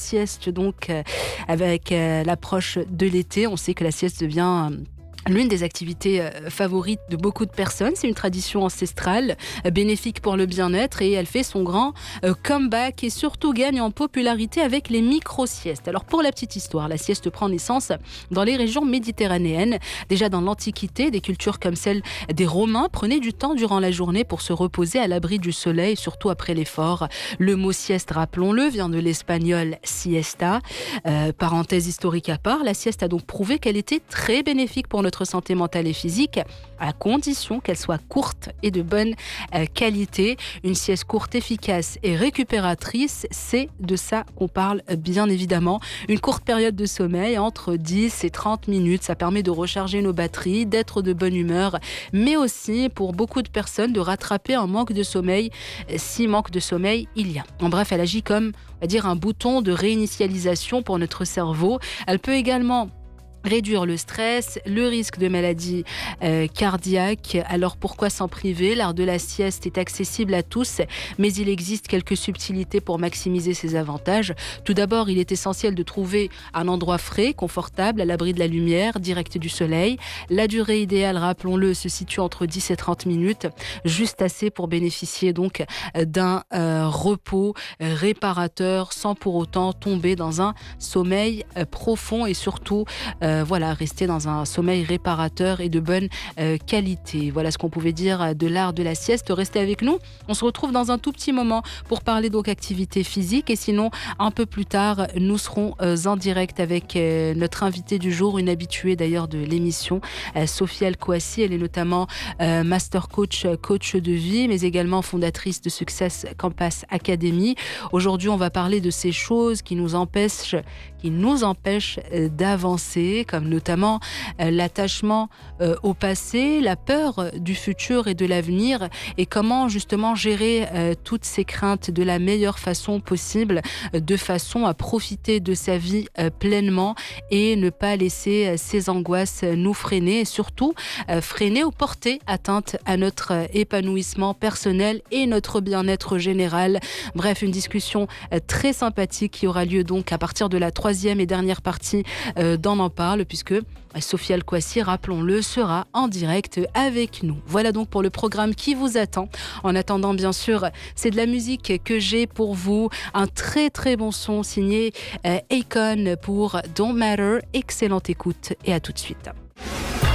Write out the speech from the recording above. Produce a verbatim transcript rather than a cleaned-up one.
sieste donc euh, avec euh, l'approche de l'été. On sait que la sieste devient euh, l'une des activités favorites de beaucoup de personnes. C'est une tradition ancestrale, bénéfique pour le bien-être, et elle fait son grand comeback et surtout gagne en popularité avec les micro-siestes. Alors pour la petite histoire, la sieste prend naissance dans les régions méditerranéennes. Déjà dans l'Antiquité, des cultures comme celle des Romains prenaient du temps durant la journée pour se reposer à l'abri du soleil, surtout après l'effort. Le mot sieste, rappelons-le, vient de l'espagnol siesta. Euh, parenthèse historique à part, la sieste a donc prouvé qu'elle était très bénéfique pour notre santé mentale et physique, à condition qu'elle soit courte et de bonne euh, qualité. Une sieste courte, efficace et récupératrice, c'est de ça qu'on parle bien évidemment. Une courte période de sommeil, entre dix et trente minutes, ça permet de recharger nos batteries, d'être de bonne humeur, mais aussi pour beaucoup de personnes de rattraper un manque de sommeil, si manque de sommeil il y a. En bref, elle agit comme, on va dire, un bouton de réinitialisation pour notre cerveau. Elle peut également réduire le stress, le risque de maladie euh, cardiaque. Alors pourquoi s'en priver? L'art de la sieste est accessible à tous, mais il existe quelques subtilités pour maximiser ses avantages. Tout d'abord, il est essentiel de trouver un endroit frais, confortable, à l'abri de la lumière, direct du soleil. La durée idéale, rappelons-le, se situe entre dix et trente minutes, juste assez pour bénéficier donc d'un euh, repos réparateur sans pour autant tomber dans un sommeil euh, profond et surtout euh, Euh, voilà, rester dans un sommeil réparateur et de bonne euh, qualité. Voilà ce qu'on pouvait dire de l'art de la sieste. Restez avec nous. On se retrouve dans un tout petit moment pour parler donc activité physique. Et sinon, un peu plus tard, nous serons euh, en direct avec euh, notre invitée du jour, une habituée d'ailleurs de l'émission, euh, Sophie El-Kouassi. Elle est notamment euh, master coach, coach de vie, mais également fondatrice de Success Campus Academy. Aujourd'hui, on va parler de ces choses qui nous empêchent, qui nous empêchent euh, d'avancer, comme notamment euh, l'attachement euh, au passé, la peur du futur et de l'avenir, et comment justement gérer euh, toutes ces craintes de la meilleure façon possible, euh, de façon à profiter de sa vie euh, pleinement et ne pas laisser euh, ces angoisses euh, nous freiner, et surtout euh, freiner ou porter atteinte à notre euh, épanouissement personnel et notre bien-être général. Bref, une discussion euh, très sympathique qui aura lieu donc à partir de la troisième et dernière partie euh, d'On en parle, puisque Sophie El-Kouassi, rappelons-le, sera en direct avec nous. Voilà donc pour le programme qui vous attend. En attendant, bien sûr, c'est de la musique que j'ai pour vous. Un très très bon son signé euh, Akon pour Don't Matter. Excellente écoute et à tout de suite.